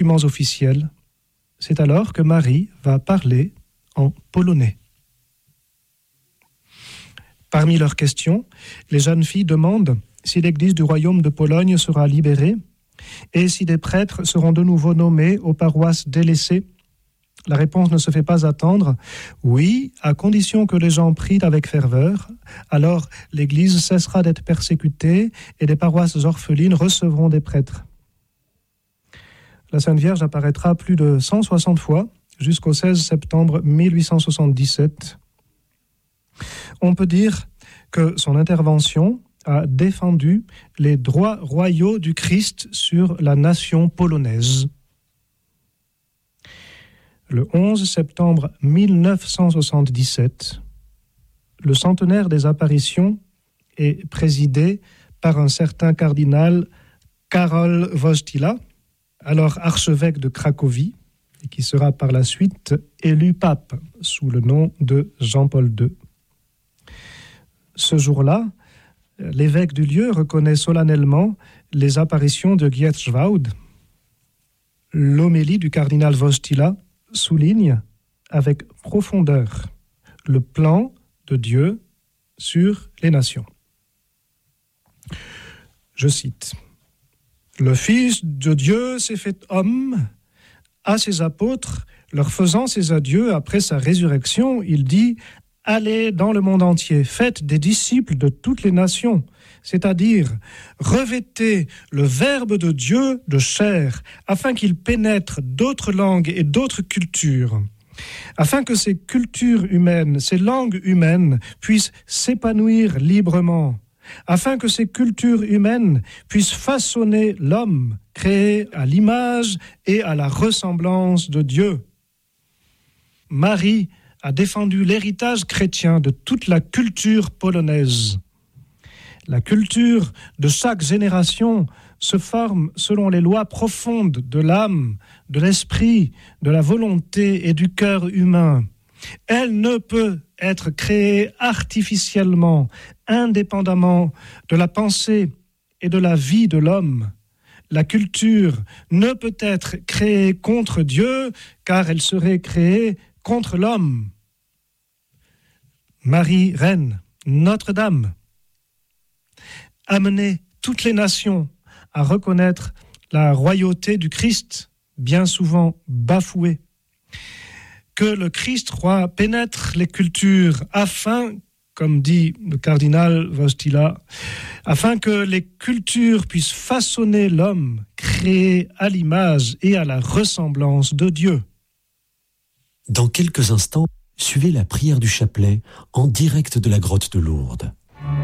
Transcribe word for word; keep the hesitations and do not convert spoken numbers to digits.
documents officiels, c'est alors que Marie va parler en polonais. Parmi leurs questions, les jeunes filles demandent si l'Église du Royaume de Pologne sera libérée et si des prêtres seront de nouveau nommés aux paroisses délaissées. La réponse ne se fait pas attendre. Oui, à condition que les gens prient avec ferveur, alors l'Église cessera d'être persécutée et des paroisses orphelines recevront des prêtres. La Sainte Vierge apparaîtra plus de cent soixante fois jusqu'au seize septembre mille huit cent soixante-dix-sept. On peut dire que son intervention a défendu les droits royaux du Christ sur la nation polonaise. Le onze septembre mille neuf cent soixante-dix-sept, le centenaire des apparitions est présidé par un certain cardinal Karol Wojtyła, alors archevêque de Cracovie, et qui sera par la suite élu pape sous le nom de Jean-Paul deux. Ce jour-là, l'évêque du lieu reconnaît solennellement les apparitions de Gierschwald. L'homélie du cardinal Wojtyła souligne avec profondeur le plan de Dieu sur les nations. Je cite: « Le Fils de Dieu s'est fait homme. À ses apôtres, leur faisant ses adieux après sa résurrection, il dit « Allez dans le monde entier, faites des disciples de toutes les nations, c'est-à-dire revêtez le Verbe de Dieu de chair, afin qu'il pénètre d'autres langues et d'autres cultures, afin que ces cultures humaines, ces langues humaines puissent s'épanouir librement, afin que ces cultures humaines puissent façonner l'homme, créé à l'image et à la ressemblance de Dieu. » Marie a défendu l'héritage chrétien de toute la culture polonaise. La culture de chaque génération se forme selon les lois profondes de l'âme, de l'esprit, de la volonté et du cœur humain. Elle ne peut être créée artificiellement, indépendamment de la pensée et de la vie de l'homme. La culture ne peut être créée contre Dieu, car elle serait créée contre l'homme. Marie, Reine, Notre-Dame, amenez toutes les nations à reconnaître la royauté du Christ, bien souvent bafouée. Que le Christ roi pénètre les cultures afin, comme dit le cardinal Wojtyła, afin que les cultures puissent façonner l'homme créé à l'image et à la ressemblance de Dieu. Dans quelques instants, suivez la prière du chapelet en direct de la grotte de Lourdes.